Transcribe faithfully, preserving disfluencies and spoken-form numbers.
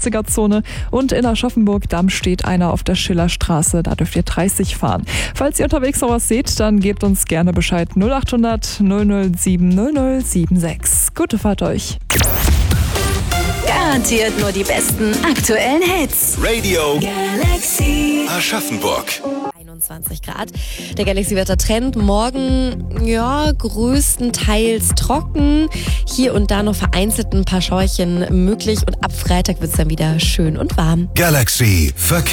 achtziger-Zone und in Aschaffenburg-Damm steht einer auf der Schillerstraße, da dürft ihr dreißig fahren. Falls ihr unterwegs noch was seht, dann gebt uns gerne Bescheid null acht hundert null null sieben null null sieben sechs. Gute Fahrt euch. Garantiert nur die besten aktuellen Hits. Radio Galaxy. Aschaffenburg. einundzwanzig Grad. Der Galaxy-Wetter-Trend. Morgen, ja, größtenteils trocken. Hier und da noch vereinzelt ein paar Schauerchen möglich. Und ab Freitag wird es dann wieder schön und warm. Galaxy Verkehr.